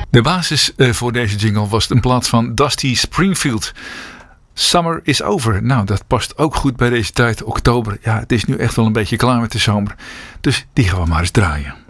De basis voor deze jingle was een plaat van Dusty Springfield. Summer is over. Nou, dat past ook goed bij deze tijd, oktober. Ja, het is nu echt wel een beetje klaar met de zomer. Dus die gaan we maar eens draaien.